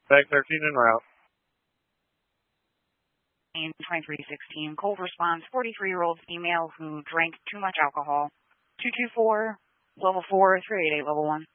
Bag 13 en route. 2316, cold response, 43-year-old female who drank too much alcohol. 224, level 4, 388, level 1.